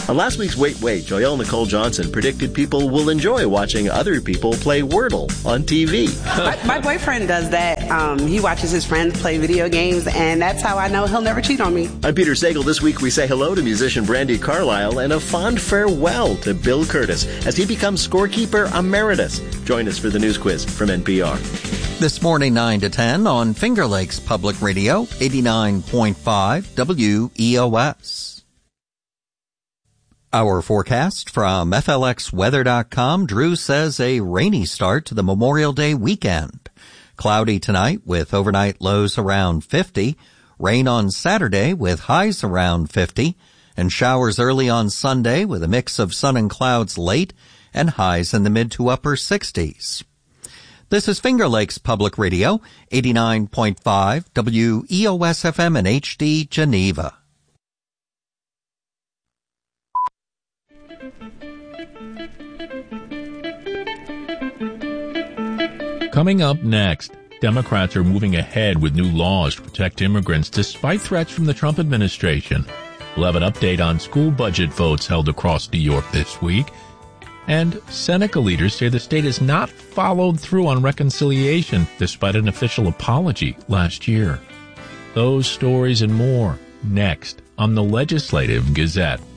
On last week's Wait, Joelle Nicole Johnson predicted people will enjoy watching other people play Wordle on TV. My boyfriend does that. He watches his friends play video games, and that's how I know he'll never cheat on me. I'm Peter Sagal. This week we say hello to musician Brandi Carlile and a fond farewell to Bill Curtis as he becomes scorekeeper emeritus. Join us for the news quiz from NPR. This morning, 9 to 10 on Finger Lakes Public Radio, 89.5 WEOS. Our forecast from FLXweather.com. Drew says a rainy start to the Memorial Day weekend. Cloudy tonight with overnight lows around 50. Rain on Saturday with highs around 50. And showers early on Sunday with a mix of sun and clouds late and highs in the mid to upper 60s. This is Finger Lakes Public Radio, 89.5 WEOS FM and HD Geneva. Coming up next, Democrats are moving ahead with new laws to protect immigrants despite threats from the Trump administration. We'll have an update on school budget votes held across New York this week. And Seneca leaders say the state has not followed through on reconciliation despite an official apology last year. Those stories and more next on the Legislative Gazette.